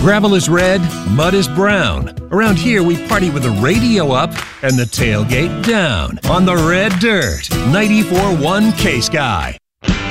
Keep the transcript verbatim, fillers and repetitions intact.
Gravel is red, mud is brown. Around here, we party with the radio up and the tailgate down on the red dirt. ninety-four point one K-Sky.